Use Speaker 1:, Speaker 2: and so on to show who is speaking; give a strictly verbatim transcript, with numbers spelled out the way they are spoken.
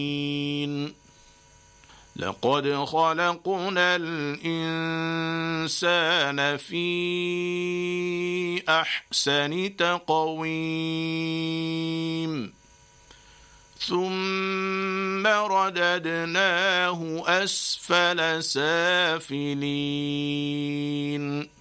Speaker 1: لقد خلقنا الإنسان في أحسن تقويم ثم رددناه أسفل سافلين